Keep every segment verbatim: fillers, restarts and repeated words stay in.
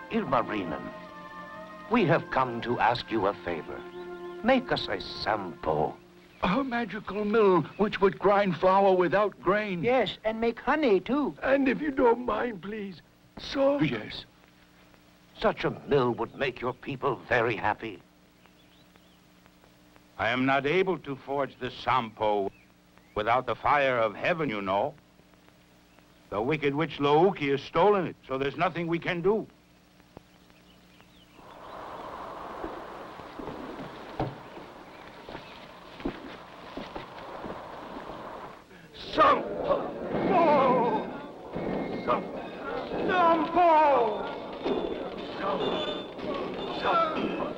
Ilmarinen, we have come to ask you a favor. Make us a sampo. A magical mill which would grind flour without grain. Yes, and make honey, too. And if you don't mind, please, so... Yes. Such a mill would make your people very happy. I am not able to forge the sampo without the fire of heaven, you know. The wicked witch Louki has stolen it, so there's nothing we can do. Sampo! No! Sampo! Sampo! Sampo!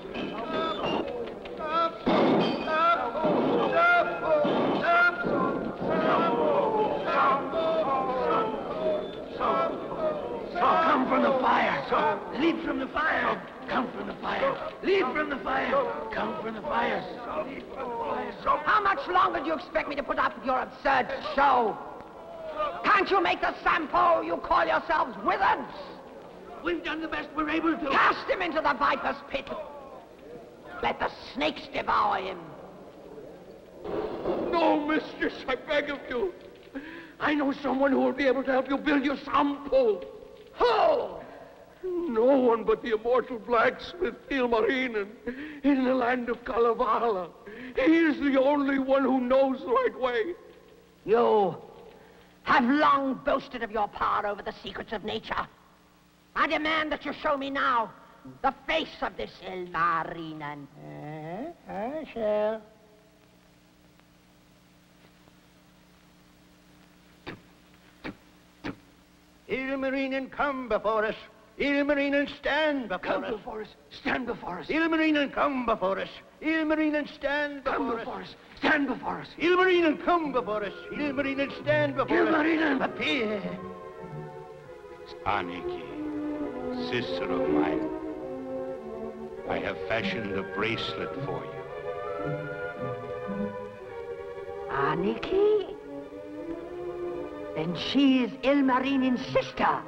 Come from the fire. Leap from the fire. Come from the fire. Leap from the fire. Come from the fire. How much longer do you expect me to put up with your absurd show? Can't you make the sampo you call yourselves wizards? We've done the best we're able to. Cast him into the viper's pit. Let the snakes devour him. No, mistress, I beg of you. I know someone who will be able to help you build your sampo. Who? No one but the immortal blacksmith Ilmarinen in the land of Kalevala. He is the only one who knows the right way. You have long boasted of your power over the secrets of nature. I demand that you show me now the face of this Ilmarinen. Uh, I shall. Ilmarinen, come before us. Ilmarinen, stand before Come us. before us. Stand before us. Ilmarinen, come before us. Ilmarinen, stand before Come us. before us. Stand before us. Ilmarinen, come before us. Ilmarinen, stand before Ilmarinen. us. Appear. Aniki, sister of mine, I have fashioned a bracelet for you. Aniki? Then she is Ilmarinen's sister.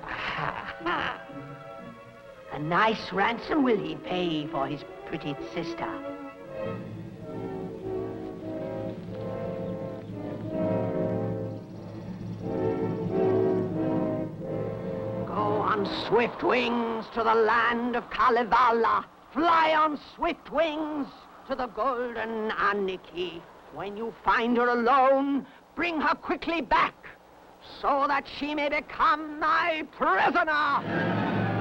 A nice ransom will he pay for his pretty sister. Go on swift wings to the land of Kalevala. Fly on swift wings to the golden Aniki. When you find her alone, bring her quickly back, so that she may become my prisoner.